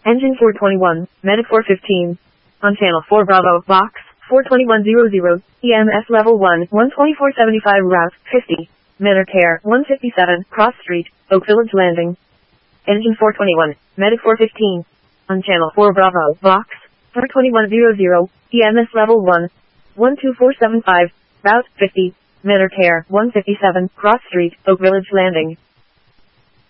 Engine 421, Medic 415. On channel 4 Bravo, box 42100, EMS level 1, 12475 route 50. Medicare 157, Cross Street, Oak Village Landing. Engine 421, Medic 415. On channel 4 Bravo, box 42100, EMS level 1, 12475, route 50. Medicare 157, Cross Street, Oak Village Landing.